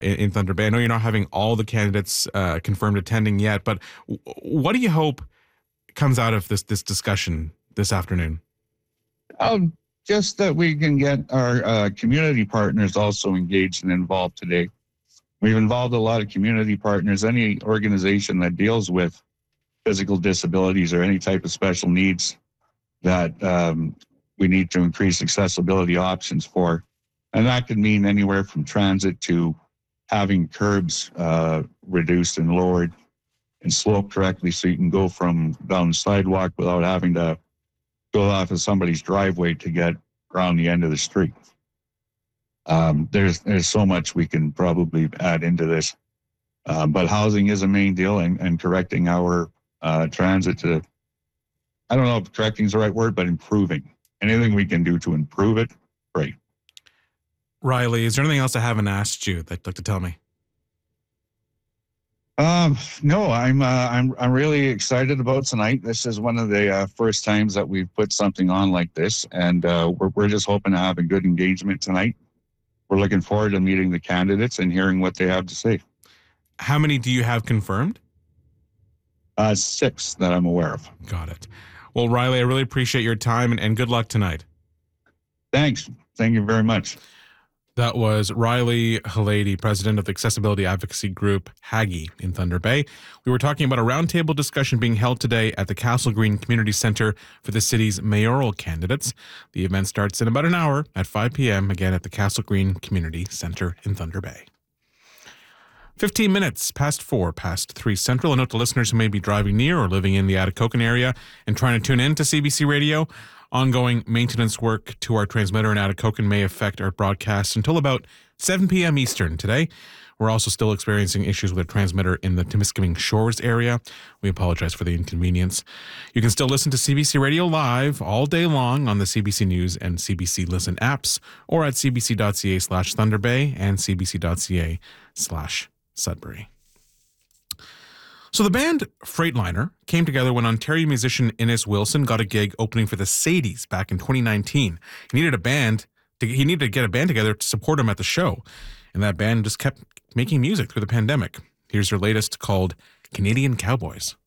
in Thunder Bay? I know you're not having all the candidates confirmed attending yet, but what do you hope comes out of this discussion this afternoon? Just that we can get our community partners also engaged and involved today. We've involved a lot of community partners, any organization that deals with physical disabilities or any type of special needs that we need to increase accessibility options for. And that could mean anywhere from transit to having curbs reduced and lowered and sloped correctly so you can go from down the sidewalk without having to go off of somebody's driveway to get around the end of the street. There's so much we can probably add into this. But housing is a main deal, and correcting our transit to, I don't know if correcting is the right word, but improving. Anything we can do to improve it, great. Riley, is there anything else I haven't asked you that you'd like to tell me? No, I'm really excited about tonight. This is one of the first times that we've put something on like this, and we're just hoping to have a good engagement tonight. We're looking forward to meeting the candidates and hearing what they have to say. How many do you have confirmed? 6 that I'm aware of. Got it. Well, Riley, I really appreciate your time and good luck tonight. Thanks. Thank you very much. That was Riley Halady, president of the accessibility advocacy group Hagi in Thunder Bay. We were talking about a roundtable discussion being held today at the Castle Green Community Centre for the city's mayoral candidates. The event starts in about an hour at 5 p.m., again at the Castle Green Community Centre in Thunder Bay. 15 minutes past 3 Central. A note to listeners who may be driving near or living in the Atikokan area and trying to tune in to CBC Radio. Ongoing maintenance work to our transmitter in Atikokan may affect our broadcast until about 7 p.m. Eastern today. We're also still experiencing issues with our transmitter in the Timiskaming Shores area. We apologize for the inconvenience. You can still listen to CBC Radio live all day long on the CBC News and CBC Listen apps, or at cbc.ca/Thunder Bay and cbc.ca/Sudbury. So the band Freightliner came together when Ontario musician Innes Wilson got a gig opening for the Sadies back in 2019. He needed to get a band together to support him at the show, and that band just kept making music through the pandemic. Here's their latest, called Canadian Cowboys.